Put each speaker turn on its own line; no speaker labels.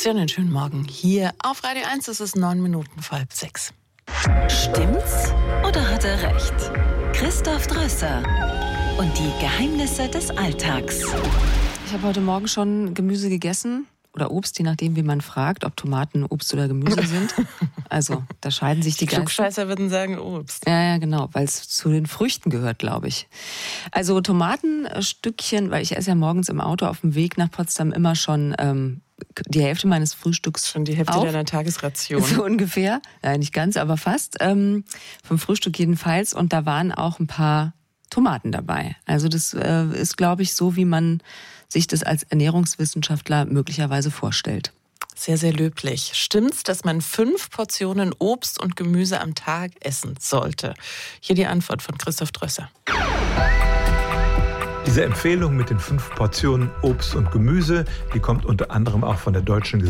Einen schönen Morgen. Hier auf Radio 1 ist es 6:09.
Stimmt's oder hat er recht? Christoph Drösser und die Geheimnisse des Alltags.
Ich habe heute Morgen schon Gemüse gegessen oder Obst, je nachdem, wie man fragt, ob Tomaten Obst oder Gemüse sind. Also da scheiden sich die
Klugscheißer würden sagen Obst.
Ja, genau, weil es zu den Früchten gehört, glaube ich. Also Tomatenstückchen, weil ich esse ja morgens im Auto auf dem Weg nach Potsdam immer schon die Hälfte meines Frühstücks.
Schon die Hälfte deiner Tagesration.
So ungefähr. Nein, nicht ganz, aber fast. Vom Frühstück jedenfalls. Und da waren auch ein paar Tomaten dabei. Also das ist, glaube ich, so, wie man sich das als Ernährungswissenschaftler möglicherweise vorstellt.
Sehr, sehr löblich. Stimmt's, dass man 5 Portionen Obst und Gemüse am Tag essen sollte? Hier die Antwort von Christoph Drösser.
Diese Empfehlung mit den 5 Portionen Obst und Gemüse, die kommt unter anderem auch von der Deutschen